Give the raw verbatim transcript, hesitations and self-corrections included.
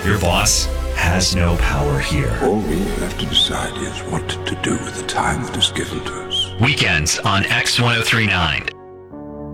Your boss has no power here. All we have to decide is what to do with the time that is given to us. Weekends on X ten thirty-nine.